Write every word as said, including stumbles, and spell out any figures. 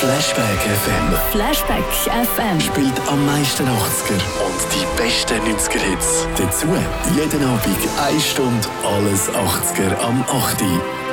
Flashback F M. Flashback F M. Spielt am meisten achtziger und die besten neunziger Hits. Dazu jeden Abend eine Stunde alles achtziger am acht Uhr.